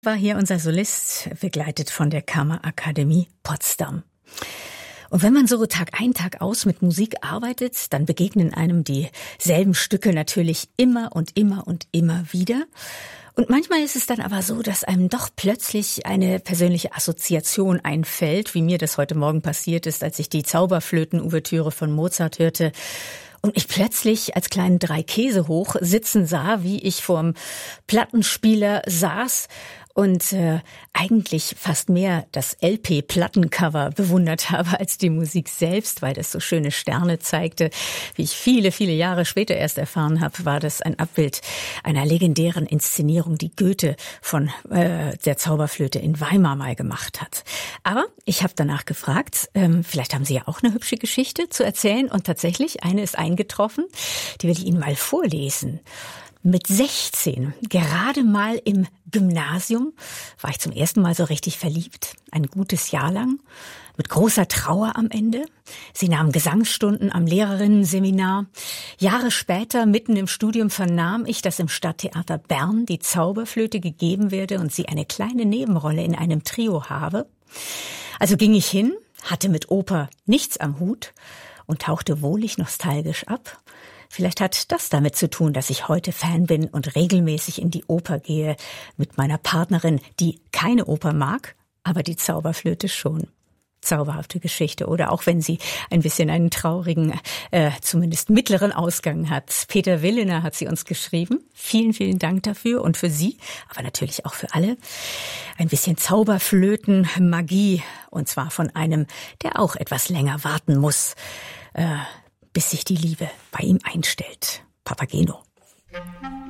War hier unser Solist, begleitet von der Kammerakademie Potsdam. Und wenn man so Tag ein, Tag aus mit Musik arbeitet, dann begegnen einem dieselben Stücke natürlich immer und immer und immer wieder. Und manchmal ist es dann aber so, dass einem doch plötzlich eine persönliche Assoziation einfällt, wie mir das heute Morgen passiert ist, als ich die Zauberflöten-Ouvertüre von Mozart hörte. Und ich plötzlich als kleinen Dreikäsehoch sitzen sah, wie ich vorm Plattenspieler saß und eigentlich fast mehr das LP-Plattencover bewundert habe als die Musik selbst, weil das so schöne Sterne zeigte. Wie ich viele, viele Jahre später erst erfahren habe, war das ein Abbild einer legendären Inszenierung, die Goethe von der Zauberflöte in Weimar mal gemacht hat. Aber ich habe danach gefragt, vielleicht haben Sie ja auch eine hübsche Geschichte zu erzählen, und tatsächlich, eine ist eingetroffen, die will ich Ihnen mal vorlesen. Mit 16, gerade mal im Gymnasium, war ich zum ersten Mal so richtig verliebt. Ein gutes Jahr lang, mit großer Trauer am Ende. Sie nahm Gesangsstunden am Lehrerinnenseminar. Jahre später, mitten im Studium, vernahm ich, dass im Stadttheater Bern die Zauberflöte gegeben werde und sie eine kleine Nebenrolle in einem Trio habe. Also ging ich hin, hatte mit Oper nichts am Hut und tauchte wohlig nostalgisch ab. Vielleicht hat das damit zu tun, dass ich heute Fan bin und regelmäßig in die Oper gehe mit meiner Partnerin, die keine Oper mag, aber die Zauberflöte schon. Zauberhafte Geschichte, oder auch wenn sie ein bisschen einen traurigen, zumindest mittleren Ausgang hat. Peter Willener hat sie uns geschrieben. Vielen, vielen Dank dafür und für Sie, aber natürlich auch für alle. Ein bisschen Zauberflöten-Magie, und zwar von einem, der auch etwas länger warten muss, bis sich die Liebe bei ihm einstellt. Papageno.